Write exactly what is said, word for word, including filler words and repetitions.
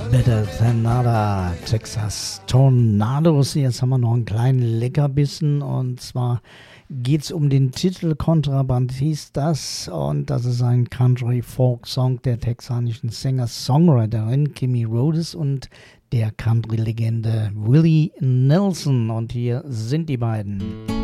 Better Than Nada, Texas Tornados. Jetzt haben wir noch einen kleinen Leckerbissen und zwar geht es um den Titel Contrabandistas und das ist ein Country-Folk-Song der texanischen Singer-Songwriterin Kimmy Rhodes und der Country-Legende Willie Nelson und hier sind die beiden.